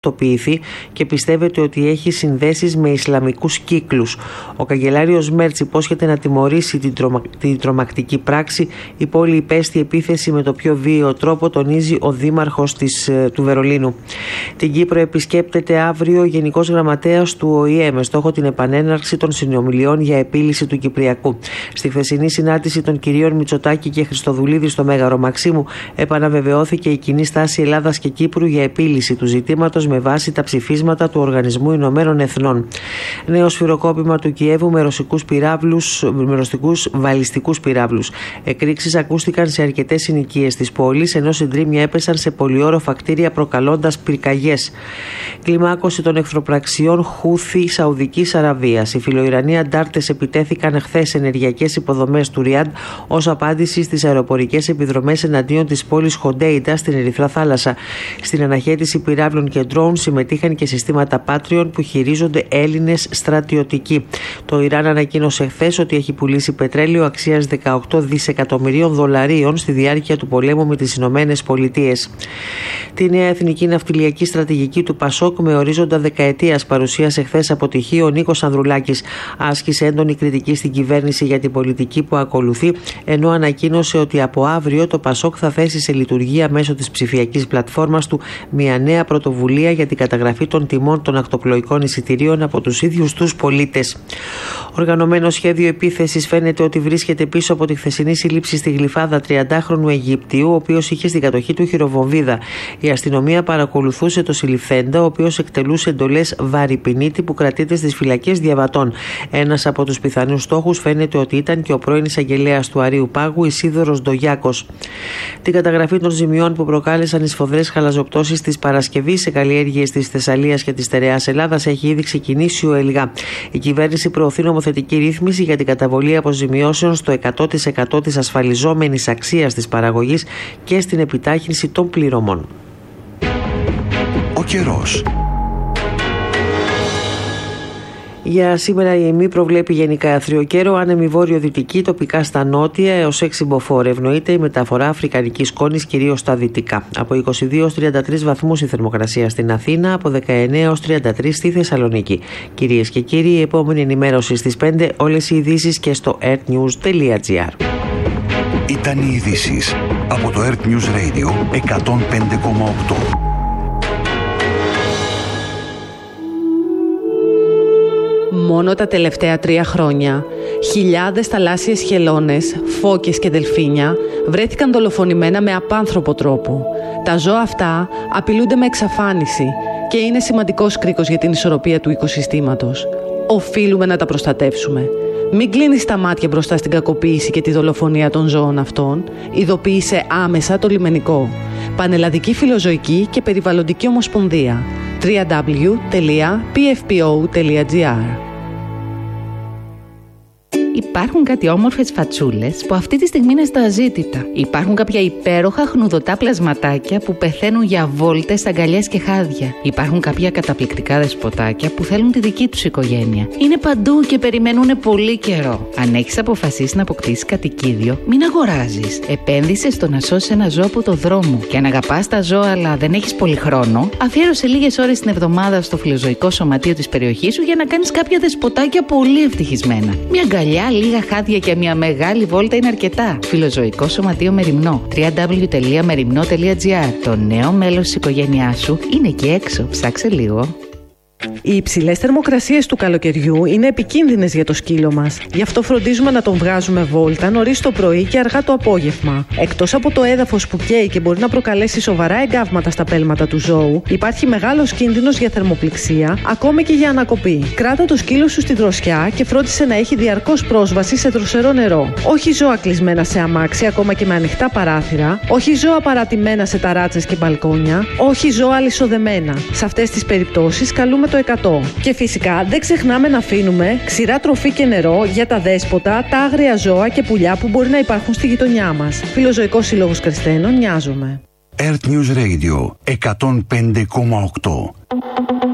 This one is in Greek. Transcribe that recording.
και πιστεύετε ότι έχει συνδέσεις με Ισλαμικούς κύκλους. Ο καγκελάριος Μέρτς υπόσχεται να τιμωρήσει την τρομακτική πράξη. Η πόλη υπέστη επίθεση με το πιο βίαιο τρόπο, τονίζει ο δήμαρχος του Βερολίνου. Την Κύπρο επισκέπτεται αύριο ο Γενικός Γραμματέας του ΟΗΕ με στόχο την επανέναρξη των συνομιλιών για επίλυση του Κυπριακού. Στη χθεσινή συνάντηση των κυρίων Μητσοτάκη και Χριστοδουλίδη στο Μέγαρο Μαξίμου επαναβεβαιώθηκε η κοινή στάση Ελλάδας και Κύπρου για επίλυση του ζητήματος με βάση τα ψηφίσματα του Οργανισμού Ηνωμένων Εθνών. Νέο σφυροκόπημα του Κιέβου με ρωσικούς βαλιστικούς πυράβλους. Εκρήξεις ακούστηκαν σε αρκετές συνοικίες της πόλης, ενώ συντρίμμια έπεσαν σε πολυόροφα κτίρια προκαλώντας πυρκαγιές. Κλιμάκωση των εχθροπραξιών Χούθη Σαουδικής Αραβίας. Οι φιλοϊρανοί αντάρτες επιτέθηκαν χθες ενεργειακές υποδομές του Ριάντ ως απάντηση στις αεροπορικές επιδρομές εναντίον της πόλης Χοντέιντα στην Ερυθρά Θάλασσα. Στην αναχέτηση πυράβλων και ντρόουν συμμετείχαν και συστήματα Patriot που χειρίζονται Έλληνες στρατιωτικοί. Το Ιράν ανακοίνωσε χθες ότι έχει πουλήσει πετρέλαιο αξίας 18 δισεκατομμυρίων δολαρίων στη διάρκεια του πολέμου με τις Ηνωμένες Πολιτείες. Τη νέα εθνική ναυτιλιακή στρατηγική του Πασόκ με ορίζοντα δεκαετίας παρουσίασε χθες αποτυχία ο Νίκος Ανδρουλάκης. Άσκησε έντονη κριτική στην κυβέρνηση για την πολιτική που ακολουθεί, ενώ ανακοίνωσε ότι από αύριο το Πασόκ θα θέσει σε λειτουργία μέσω της ψηφιακής πλατφόρμας του μια νέα πρωτοβουλία για την καταγραφή των τιμών των ακτοπλοϊκών εισιτηρίων από τους ίδιους τους πολίτες. Οργανωμένο σχέδιο επίθεσης φαίνεται ότι βρίσκεται πίσω από τη χθεσινή σύλληψη στη Γλυφάδα 30χρονου Αιγυπτιού, ο οποίος είχε στην κατοχή του χειροβομβίδα. Η αστυνομία παρακολουθούσε το συλληφθέντα, ο οποίος εκτελούσε εντολές βαρυπινίτη που κρατείται στις φυλακές διαβατών. Ένας από τους πιθανούς στόχους φαίνεται ότι ήταν και ο πρώην εισαγγελέας του Αρείου Πάγου, Ισίδωρος Ντογιάκος. Την καταγραφή των ζημιών που προκάλεσαν οι σφοδρές χαλαζοπτώσεις της Παρασκευής σε καλλιέργειες της Θεσσαλίας και της Στερεάς Ελλάδας έχει ήδη ξεκινήσει ο ΕΛΓΑ. Η κυβέρνηση προωθεί νομοθετική ρύθμιση για την καταβολή αποζημιώσεων στο 100% της ασφαλιζόμενης αξίας της παραγωγής και στην επιτάχυνση των πληρωμών. Ο καιρός. Για σήμερα η ΕΜΗ προβλέπει γενικά άθριο καιρό, άνεμη βόρειο-δυτική, τοπικά στα νότια έως 6 μποφόρ. Ευνοείται η μεταφορά αφρικανικής σκόνης κυρίως στα δυτικά. Από 22 έως 33 βαθμούς η θερμοκρασία στην Αθήνα, από 19 έως 33 στη Θεσσαλονίκη. Κυρίες και κύριοι, η επόμενη ενημέρωση στις 5, όλες οι ειδήσεις και στο earthnews.gr. Ήταν οι ειδήσεις από το Earth News Radio 105,8. Μόνο τα τελευταία 3 χρόνια, χιλιάδες θαλάσσιες χελώνες, φώκες και δελφίνια βρέθηκαν δολοφονημένα με απάνθρωπο τρόπο. Τα ζώα αυτά απειλούνται με εξαφάνιση και είναι σημαντικός κρίκος για την ισορροπία του οικοσυστήματος. Οφείλουμε να τα προστατεύσουμε. Μην κλείνεις τα μάτια μπροστά στην κακοποίηση και τη δολοφονία των ζώων αυτών. Ειδοποίησε άμεσα το λιμενικό. Πανελλαδική Φιλοζωική και Περιβαλλοντική Ομοσπονδία. www.pfpo.gr. Υπάρχουν κάτι όμορφες φατσούλες που αυτή τη στιγμή είναι στα αζήτητα. Υπάρχουν κάποια υπέροχα χνουδωτά πλασματάκια που πεθαίνουν για βόλτες, αγκαλιές και χάδια. Υπάρχουν κάποια καταπληκτικά δεσποτάκια που θέλουν τη δική τους οικογένεια. Είναι παντού και περιμένουν πολύ καιρό. Αν έχεις αποφασίσει να αποκτήσεις κατοικίδιο, μην αγοράζεις. Επένδυσε στο να σώσεις ένα ζώο από το δρόμο. Και αν αγαπάς τα ζώα αλλά δεν έχεις πολύ χρόνο, αφιέρωσε λίγες ώρες την εβδομάδα στο φιλοζωικό σωματείο της περιοχής σου για να κάνεις κάποια δεσποτάκια πολύ ευτυχισμένα. Μια αγκαλιά, λίγα χάδια και μια μεγάλη βόλτα είναι αρκετά. Φιλοζωικό Σωματείο Μεριμνό. www.merimno.gr. Το νέο μέλος της οικογένειάς σου είναι εκεί έξω. Ψάξε λίγο. Οι υψηλές θερμοκρασίες του καλοκαιριού είναι επικίνδυνες για το σκύλο μας. Γι' αυτό φροντίζουμε να τον βγάζουμε βόλτα νωρίς το πρωί και αργά το απόγευμα. Εκτός από το έδαφος που καίει και μπορεί να προκαλέσει σοβαρά εγκάβματα στα πέλματα του ζώου, υπάρχει μεγάλος κίνδυνος για θερμοπληξία, ακόμη και για ανακοπή. Κράτα το σκύλο σου στη δροσιά και φρόντισε να έχει διαρκώς πρόσβαση σε δροσερό νερό. Όχι ζώα κλεισμένα σε αμάξι, ακόμα και με ανοιχτά παράθυρα. Όχι ζώα παρατημένα σε ταράτσες και μπαλκόνια. Όχι ζώα αλυσοδεμένα. Σε αυτές τις περιπτώσεις καλούμε το 100. Και φυσικά δεν ξεχνάμε να αφήνουμε ξηρά τροφή και νερό για τα δέσποτα, τα άγρια ζώα και πουλιά που μπορεί να υπάρχουν στη γειτονιά μας. Φιλοζωικός Σύλλογος Χριστένων, νοιάζομαι. Earth News Radio 105,8.